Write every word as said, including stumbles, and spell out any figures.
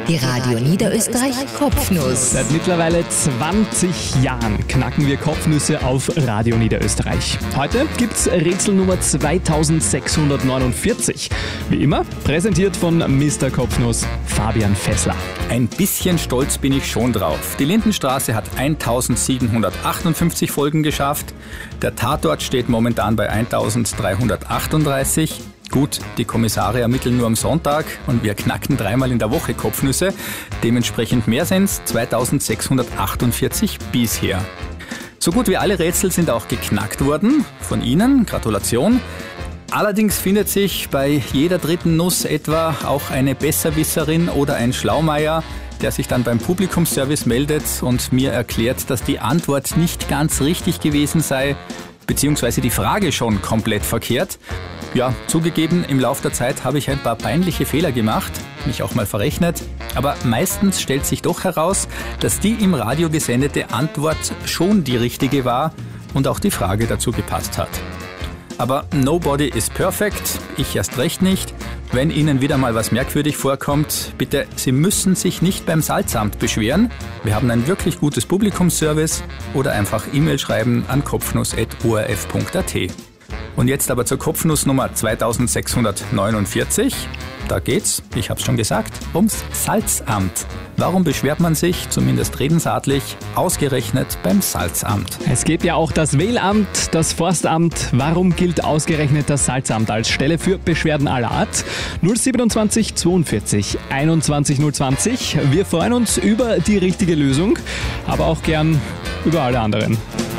Die Radio Niederösterreich Kopfnuss. Seit mittlerweile zwanzig Jahren knacken wir Kopfnüsse auf Radio Niederösterreich. Heute gibt's Rätsel Nummer zweitausendsechshundertneunundvierzig. Wie immer präsentiert von Mister Kopfnuss Fabian Fessler. Ein bisschen stolz bin ich schon drauf. Die Lindenstraße hat eintausendsiebenhundertachtundfünfzig Folgen geschafft. Der Tatort steht momentan bei eintausenddreihundertachtunddreißig. Gut, die Kommissare ermitteln nur am Sonntag und wir knacken dreimal in der Woche Kopfnüsse. Dementsprechend mehr sind's, zweitausendsechshundertachtundvierzig bisher. So gut wie alle Rätsel sind auch geknackt worden. Von Ihnen, Gratulation. Allerdings findet sich bei jeder dritten Nuss etwa auch eine Besserwisserin oder ein Schlaumeier, der sich dann beim Publikumsservice meldet und mir erklärt, dass die Antwort nicht ganz richtig gewesen sei, beziehungsweise die Frage schon komplett verkehrt. Ja, zugegeben, im Laufe der Zeit habe ich ein paar peinliche Fehler gemacht, mich auch mal verrechnet, aber meistens stellt sich doch heraus, dass die im Radio gesendete Antwort schon die richtige war und auch die Frage dazu gepasst hat. Aber nobody is perfect, ich erst recht nicht. Wenn Ihnen wieder mal was merkwürdig vorkommt, bitte, Sie müssen sich nicht beim Salzamt beschweren. Wir haben ein wirklich gutes Publikumsservice oder einfach E-Mail schreiben an kopfnuss at o r f punkt a t. Und jetzt aber zur Kopfnuss Nummer zweitausendsechshundertneunundvierzig. Da geht's, ich hab's schon gesagt, ums Salzamt. Warum beschwert man sich, zumindest redensartlich, ausgerechnet beim Salzamt? Es gibt ja auch das Wählamt, das Forstamt. Warum gilt ausgerechnet das Salzamt als Stelle für Beschwerden aller Art? null siebenundzwanzig zweiundvierzig einundzwanzig null zwanzig. Wir freuen uns über die richtige Lösung, aber auch gern über alle anderen.